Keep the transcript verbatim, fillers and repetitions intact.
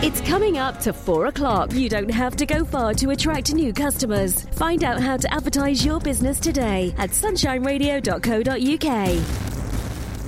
It's coming up to four o'clock. You don't have to go far to attract new customers. Find out how to advertise your business today at sunshine radio dot co dot uk.